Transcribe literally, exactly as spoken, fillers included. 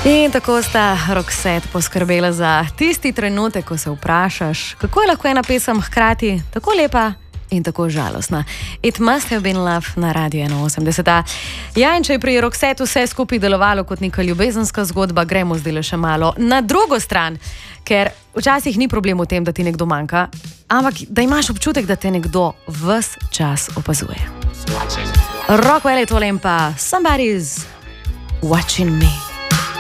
In tako sta Roxette poskrbela za tisti trenutek, ko se vprašaš, kako je lahko ena pesem hkrati tako lepa in tako žalostna. It Must Have Been Love na Radiu ena osemdeset. Ja, in če je pri Roxette vse skupaj delovalo kot neka ljubezenska zgodba, gremo zdaj le še malo na drugo stran, ker včasih ni problem v tem, da ti nekdo manjka, ampak da imaš občutek, da te nekdo ves čas opazuje. Rockwell je tole in pa Somebody's Watching Me.